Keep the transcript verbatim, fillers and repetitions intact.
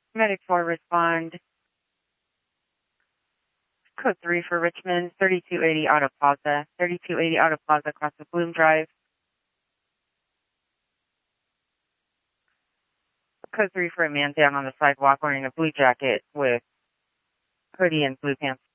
Medic four, respond. Code three for Richmond, thirty-two eighty Auto Plaza. thirty-two eighty Auto Plaza across the Bloom Drive. Code three for a man down on the sidewalk wearing a blue jacket with hoodie and blue pants.